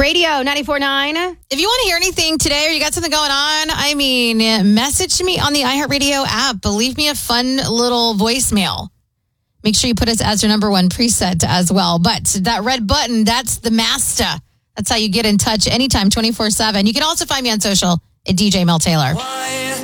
Radio 94.9. If you want to hear anything today or you got something going on, message me on the iHeartRadio app. Leave me a fun little voicemail. Make sure you put us as your number one preset as well. But that red button, that's the master. That's how you get in touch anytime, 24/7. You can also find me on social at DJ Mel Taylor.